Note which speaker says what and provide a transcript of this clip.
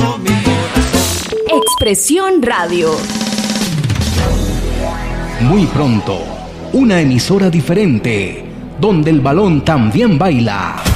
Speaker 1: latiendo mi corazón.
Speaker 2: Expresión Radio.
Speaker 3: Muy pronto, una emisora diferente, donde el balón también baila.